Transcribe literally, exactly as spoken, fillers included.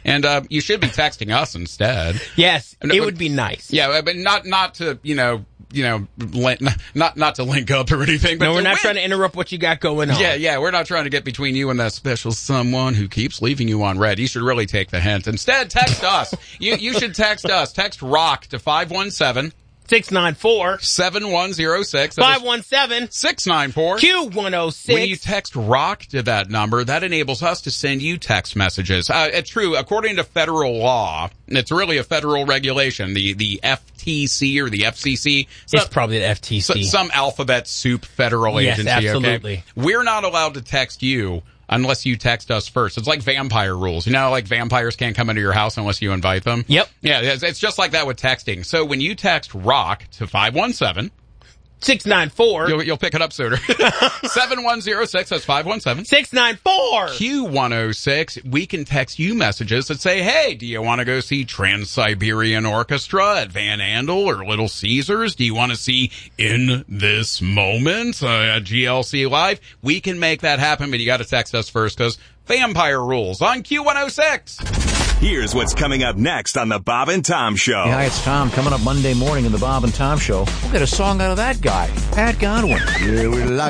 And uh, you should be texting us instead. Yes, No, it but- would be nice. Yeah, but not not to, you know, you know, link, not not to link up or anything. But No, we're to not win. trying to interrupt what you got going on. Yeah, yeah, we're not trying to get between you and that special someone who keeps leaving you on red. You should really take the hint. Instead, text us. You you should text us. Text ROCK to five one seven, six nine four, seven one zero six. five one seven, six nine four. Q one oh six. When you text ROCK to that number, that enables us to send you text messages. Uh, it's true, according to federal law, and it's really a federal regulation, the, the F T C or the F C C. So, It's probably the F T C. so- some alphabet soup federal Yes, agency. absolutely. Okay? We're not allowed to text you unless you text us first. It's like vampire rules. You know, how, like vampires can't come into your house unless you invite them? Yep. Yeah, it's, it's just like that with texting. So when you text ROCK to five one seven, six nine four, you'll, you'll pick it up sooner. seven one zero six, that's five one seven. six nine four. Q one oh six, we can text you messages that say, hey, do you want to go see Trans-Siberian Orchestra at Van Andel or Little Caesars? Do you want to see In This Moment uh, at G L C Live? We can make that happen, but you got to text us first because vampire rules on Q one oh six. Here's what's coming up next on the Bob and Tom Show. Hey, hi, it's Tom. Coming up Monday morning in the Bob and Tom Show. We'll get a song out of that guy, Pat Godwin. Yeah, we like